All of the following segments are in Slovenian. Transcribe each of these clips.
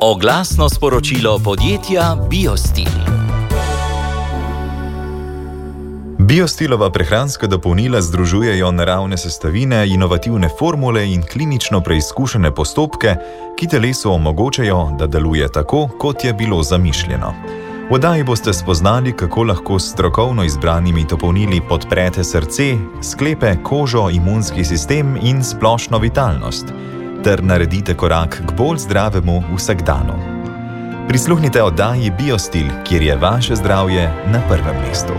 Oglasno sporočilo podjetja Biostil. Biostilova prehranska dopolnila združujejo naravne sestavine, inovativne formule in klinično preizkušene postopke, ki telesu omogočajo, da deluje tako, kot je bilo zamišljeno. V oddaji boste spoznali, kako lahko s strokovno izbranimi dopolnili podprete srce, sklepe, kožo, imunski sistem in splošno vitalnost, ter naredite korak k bolj zdravemu vsakdanu. Prisluhnite oddaji Biostil, kjer je vaše zdravje na prvem mestu.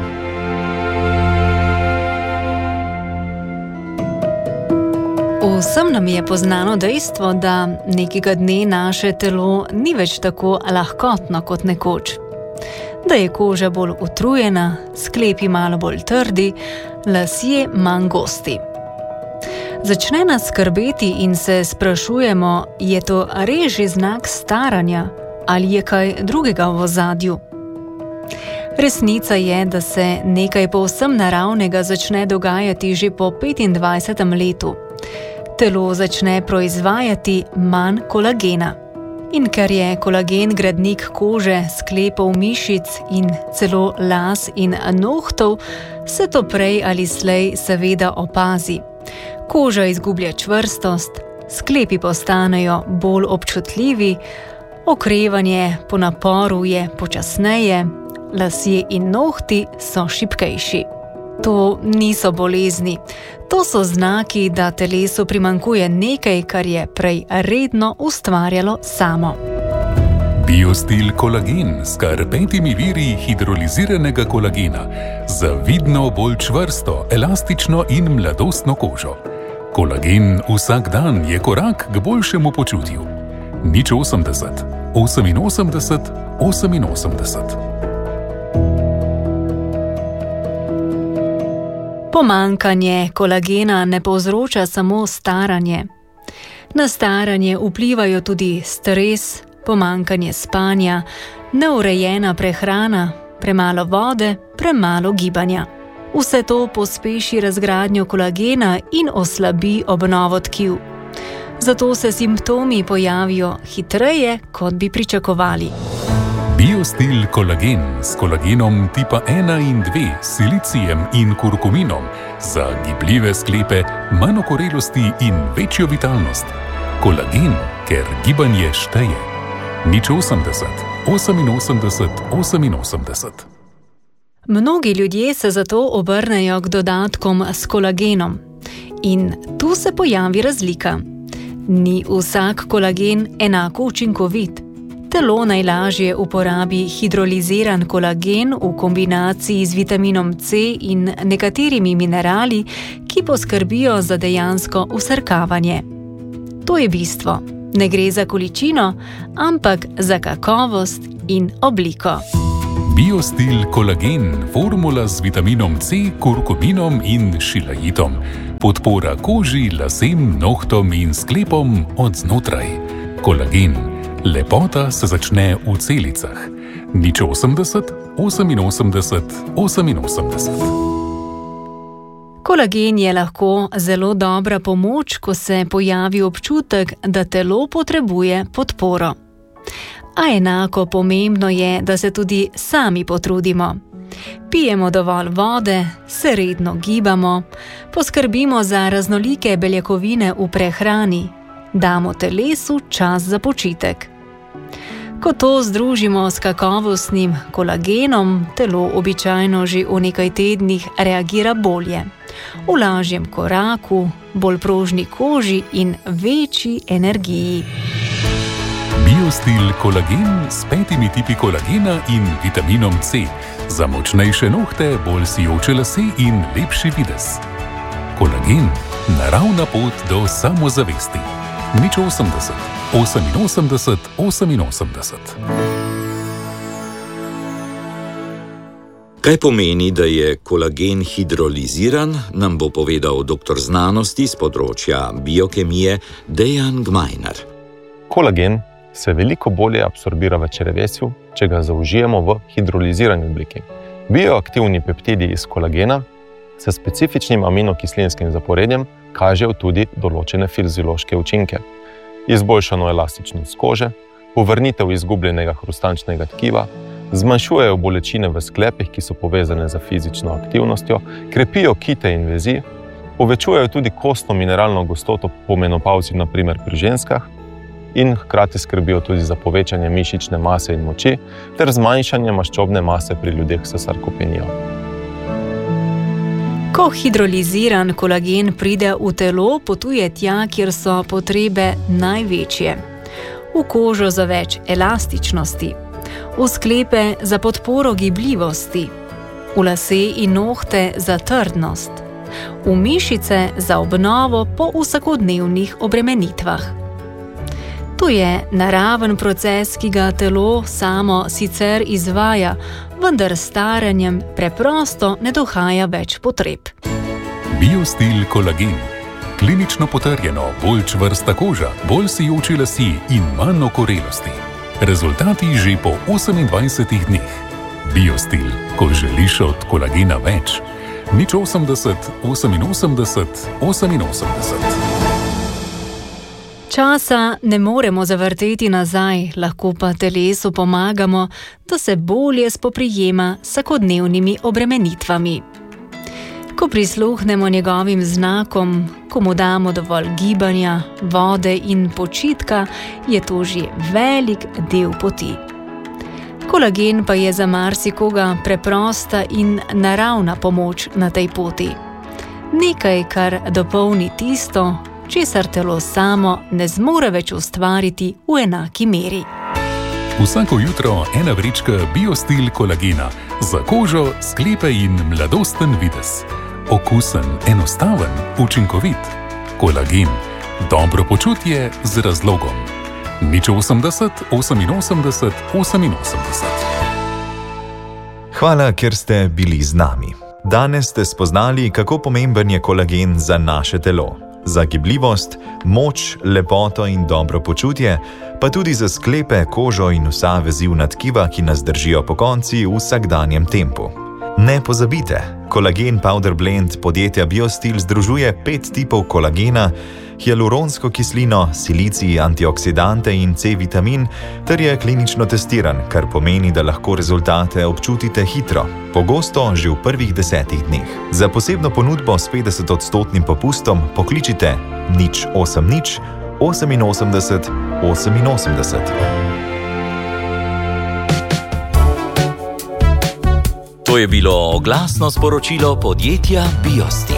Vsem nam je poznano dejstvo, da nekega dne naše telo ni več tako lahkotno kot nekoč. Da je koža bolj utrujena, sklepi malo bolj trdi, lasje manj gosti. Začne nas skrbeti in se sprašujemo, je to res že znak staranja ali je kaj drugega v ozadju. Resnica je, da se nekaj povsem naravnega začne dogajati že po 25. letu. Telo začne proizvajati manj kolagena. In ker je kolagen gradnik kože, sklepov, mišic in celo las in nohtov, se to prej ali slej seveda opazi. Koža izgublja čvrstost, sklepi postanejo bolj občutljivi, okrevanje po naporu je počasneje, lasje in nohti so šibkejši. To niso bolezni. To so znaki, da telesu primanjkuje nekaj, kar je prej redno ustvarjalo samo. Biostil kolagen s kar 5 viri hidroliziranega kolagena za vidno bolj čvrsto, elastično in mladostno kožo. Kolagen vsak dan je korak k boljšemu počutju. 080 88 88. Pomanjkanje kolagena ne povzroča samo staranje. Na staranje vplivajo tudi stres, pomanjkanje spanja, neurejena prehrana, premalo vode, premalo gibanja. Vse to pospeši razgradnjo kolagena in oslabi obnovo tkiv. Zato se simptomi pojavijo hitreje, kot bi pričakovali. Biostil kolagen s kolagenom tipa 1 in 2, silicijem in kurkuminom za gibljive sklepe, manj okorelosti in večjo vitalnost. Kolagen, ker gibanje šteje. 080 88 88. Mnogi ljudje se zato obrnejo k dodatkom s kolagenom. In tu se pojavi razlika. Ni vsak kolagen enako učinkovit. Telo najlažje uporabi hidroliziran kolagen v kombinaciji z vitaminom C in nekaterimi minerali, ki poskrbijo za dejansko vsrkavanje. To je bistvo. Ne gre za količino, ampak za kakovost in obliko. Biostil kolagen, formula z vitaminom C, kurkuminom in šilajitom. Podpora koži, lasem, nohtom in sklepom od znotraj. Kolagen. Lepota se začne v celicah. 080 88 88. Kolagen je lahko zelo dobra pomoč, ko se pojavi občutek, da telo potrebuje podporo. A enako pomembno je, da se tudi sami potrudimo. Pijemo dovolj vode, se redno gibamo, poskrbimo za raznolike beljakovine v prehrani, damo telesu čas za počitek. Ko to združimo s kakovostnim kolagenom, telo običajno že v nekaj tednih reagira bolje. V lažjem koraku, bolj prožni koži in večji energiji. Biostil kolagen s 5 tipi kolagena in vitaminom C. Za močnejše nohte, bolj sijoče lase in lepši videz. Kolagen. Naravna pot do samozavesti. 080 88 88. Kaj pomeni, da je kolagen hidroliziran, nam bo povedal doktor znanosti z področja biokemije Dejan Gmajner. Kolagen se veliko bolje absorbira v črevesju, če ga zaužijemo v hidrolizirani obliki. Bioaktivni peptidi iz kolagena s specifičnim aminokislinskim zaporedjem kažejo tudi določene fiziološke učinke. Izboljšano elastičnost kože, povrnitev izgubljenega hrustančnega tkiva, zmanjšujejo bolečine v sklepih, ki so povezane z fizično aktivnostjo, krepijo kite in vezi, povečujejo tudi kostno mineralno gostoto po menopavzi, na primer pri ženskah, in hkrati skrbijo tudi za povečanje mišične mase in moči ter zmanjšanje maščobne mase pri ljudeh s sarkopenijo. Ko hidroliziran kolagen pride v telo, potuje tja, kjer so potrebe največje. V kožo za več elastičnosti, v sklepe za podporo gibljivosti, v lase in nohte za trdnost, v mišice za obnovo po vsakodnevnih obremenitvah. To je naraven proces, ki ga telo samo sicer izvaja, vendar s staranjem preprosto ne dohaja več potreb. Biostil kolagen. Klinično potrjeno, bolj čvrsta koža, bolj sijoči lasje in manj okorelosti. Rezultati že po 28 dneh. Biostil, ko želiš od kolagena več. 080 88 88. Časa ne moremo zavrteti nazaj, lahko pa telesu pomagamo, da se bolje spoprijema s vsakodnevnimi obremenitvami. Ko prisluhnemo njegovim znakom, ko mu damo dovolj gibanja, vode in počitka, je to že velik del poti. Kolagen pa je za marsikoga preprosta in naravna pomoč na tej poti. Nekaj, kar dopolni tisto, česar telo samo ne zmore več ustvariti v enaki meri. Vsako jutro ena vrečka Biostil kolagena za kožo, sklepe in mladosten videz. Okusen, enostaven, učinkovit. Kolagen. Dobro počutje z razlogom. 080 88 88. Hvala, ker ste bili z nami. Danes ste spoznali, kako pomemben je kolagen za naše telo. Za gibljivost, moč, lepoto in dobro počutje, pa tudi za sklepe, kožo in vsa vezivna tkiva, ki nas držijo pokonci v vsakdanjem tempu. Ne pozabite, kolagen Powder Blend podjetja Biostil združuje 5 tipov kolagena, hialuronsko kislino, silicij, antioksidante in C-vitamin, ter je klinično testiran, kar pomeni, da lahko rezultate občutite hitro, pogosto že v prvih 10 dneh. Za posebno ponudbo s 50% popustom pokličite 080 88 88. To je bilo oglasno sporočilo podjetja Biostil.